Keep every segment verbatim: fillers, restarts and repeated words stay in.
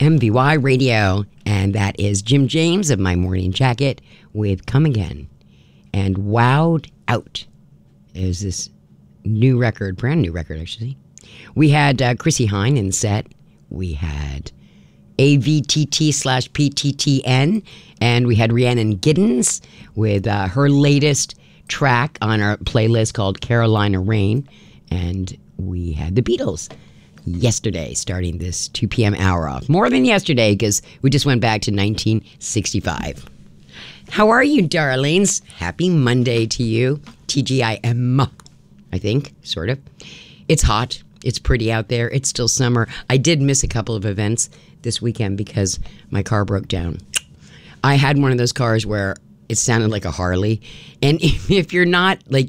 M V Y Radio. And that is Jim James of My Morning Jacket with Come Again. And Wowed Out is this new record, brand new record, actually. We had uh, Chrissy Hine in the set. We had A V T T slash P T T N. And we had Rhiannon Giddens with uh, her latest track on our playlist called Carolina Rain. And we had the Beatles yesterday, starting this two p.m. hour off. More than yesterday, because we just went back to nineteen sixty-five. How are you, darlings? Happy Monday to you. T G I M, I think, sort of. It's hot. It's pretty out there. It's still summer. I did miss a couple of events this weekend because my car broke down. I had one of those cars where it sounded like a Harley. And if, if you're not like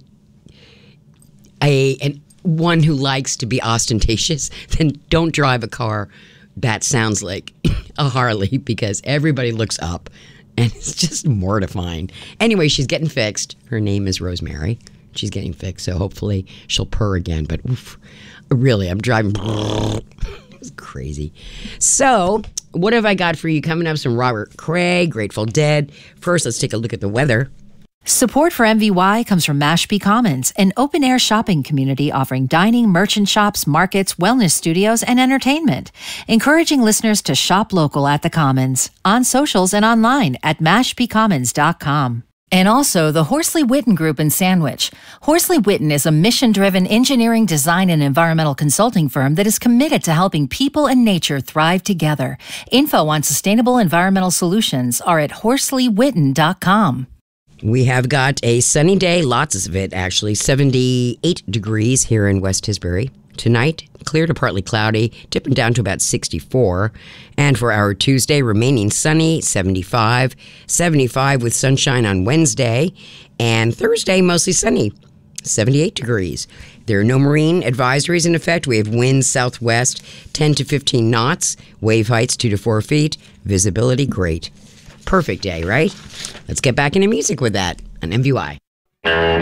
a an one who likes to be ostentatious, then don't drive a car that sounds like a Harley, because everybody looks up and it's just mortifying. Anyway, she's getting fixed. Her name is Rosemary. She's getting fixed, so hopefully she'll purr again. But oof, really, I'm driving. It's crazy. So, what have I got for you? Coming up, some Robert Cray, Grateful Dead. First, let's take a look at the weather. Support for M V Y comes from Mashpee Commons, an open-air shopping community offering dining, merchant shops, markets, wellness studios, and entertainment, encouraging listeners to shop local at the Commons, on socials and online at mashpee commons dot com. And also the Horsley Witten Group in Sandwich. Horsley Witten is a mission-driven engineering, design, and environmental consulting firm that is committed to helping people and nature thrive together. Info on sustainable environmental solutions are at horsley witten dot com. We have got a sunny day, lots of it actually, seventy-eight degrees here in West Tisbury. Tonight, clear to partly cloudy, dipping down to about sixty-four. And for our Tuesday, remaining sunny, seventy-five. seventy-five with sunshine on Wednesday. And Thursday, mostly sunny, seventy-eight degrees. There are no marine advisories in effect. We have winds southwest, ten to fifteen knots. Wave heights, two to four feet. Visibility, great. Perfect day, right? Let's get back into music with that on M V Y.